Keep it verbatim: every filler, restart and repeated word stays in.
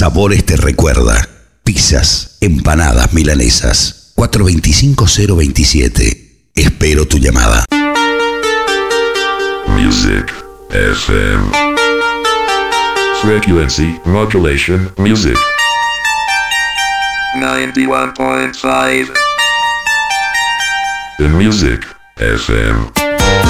Sabores te recuerda. Pizzas, empanadas, milanesas. cuatro dos cinco cero dos siete. Espero tu llamada. Music F M. Frequency Modulation Music ninety-one point five. The Music F M.